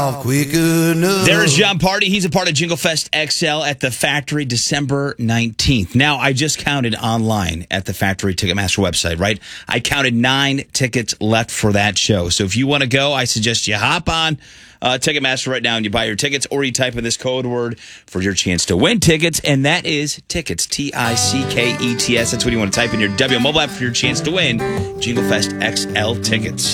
There's John Party. He's a part of Jingle Fest XL at the Factory December 19th. Now, I just counted online at the Factory Ticketmaster website, right? I counted 9 tickets left for that show. So if you want to go, I suggest you hop on Ticketmaster right now and you buy your tickets, or you type in this code word for your chance to win tickets, and that is tickets, Tickets. That's what you want to type in your W mobile app for your chance to win Jingle Fest XL tickets.